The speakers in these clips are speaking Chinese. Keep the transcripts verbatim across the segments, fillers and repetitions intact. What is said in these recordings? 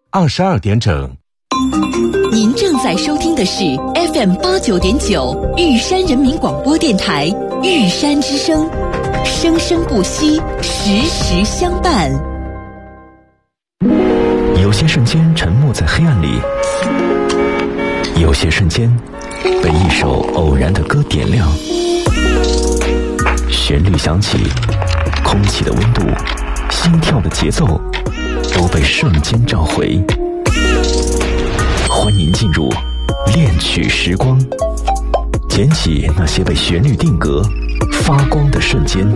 二十二点整。 您正在收听的是 F M 八九点九玉山人民广播电台玉山之声，生生不息，时时相伴。 有些瞬间沉默在黑暗里，有些瞬间被一首偶然的歌点亮，旋律响起，空气的温度，心跳的节奏都被瞬间召回。欢迎进入恋曲时光，捡起那些被旋律定格发光的瞬间。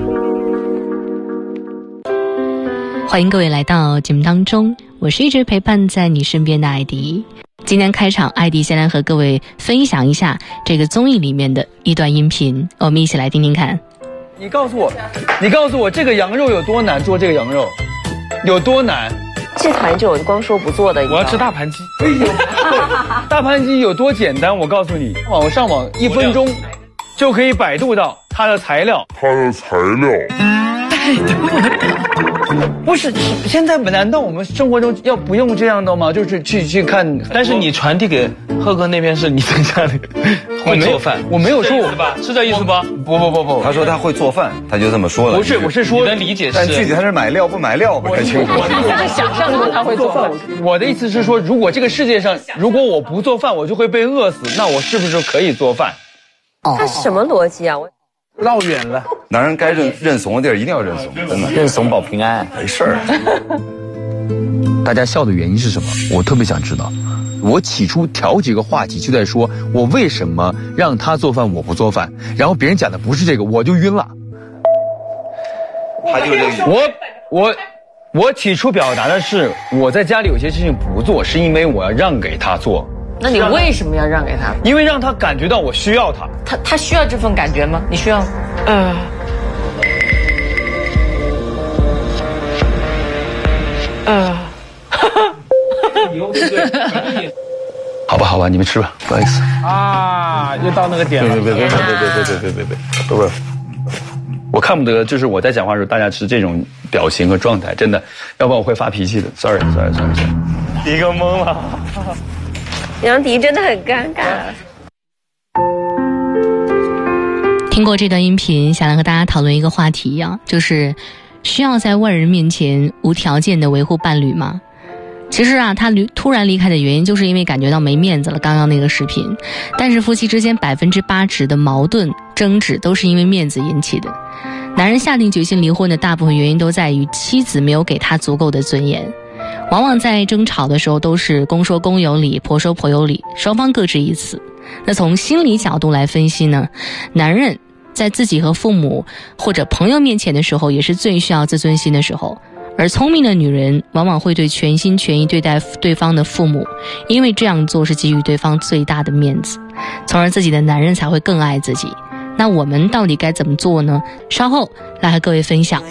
欢迎各位来到节目当中，我是一直陪伴在你身边的艾迪。今天开场，艾迪先来和各位分享一下这个综艺里面的一段音频，我们一起来听听看。 你告诉我，你告诉我这个羊肉有多难做？这个羊肉有多难？ 这盘就有光说不做的。 我要吃大盘鸡。哎呀，大盘鸡有多简单？我告诉你，网上网一分钟就可以百度到它的材料。 它的材料。 百度。不是，现在难道我们生活中要不用这样的吗？就是去去看。 但是你传递给贺哥那边是你在家里会做饭， 我没有说我吧，是这意思吧？ 不不不不， 他说他会做饭，他就这么说了。 不是，我是说你的理解是， 但具体他是买料不买料不太清楚。 我是想象中他会做饭。 我的意思是说，如果这个世界上，如果我不做饭，我就会被饿死，那我是不是可以做饭？ 他什么逻辑啊？我绕远了。 男人该认认怂的地儿一定要认怂，真的。 认怂保平安， 没事儿。 大家笑的原因是什么？我特别想知道。我起初挑几个话题就在说，我为什么让他做饭我不做饭，然后别人讲的不是这个，我就晕了。 他就这个。 我我我起初表达的是，我在家里有些事情不做，是因为我要让给他做。 那你为什么要让给他？ 因为让他感觉到我需要他。 他他需要这份感觉吗？你需要？呃。呃。 好吧好吧，你们吃吧，不好意思。 啊，又到那个点了。 别别别别别别别别别别，不是。 我看不得，就是我在讲话的时候，大家是这种表情和状态，真的，要不然我会发脾气的。Sorry Sorry Sorry Sorry。迪哥懵了。 杨迪真的很尴尬。 听过这段音频，想来和大家讨论一个话题啊，就是需要在外人面前无条件的维护伴侣吗？其实啊，他离突然离开的原因就是因为感觉到没面子了，刚刚那个视频。但是夫妻之间百分之八十的矛盾争执都是因为面子引起的。男人下定决心离婚的大部分原因都在于妻子没有给他足够的尊严。往往在争吵的时候都是公说公有理，婆说婆有理，双方各执一词。那从心理角度来分析呢，男人在自己和父母或者朋友面前的时候也是最需要自尊心的时候。而聪明的女人往往会对全心全意对待对方的父母，因为这样做是给予对方最大的面子，从而自己的男人才会更爱自己。那我们到底该怎么做呢？稍后来和各位分享。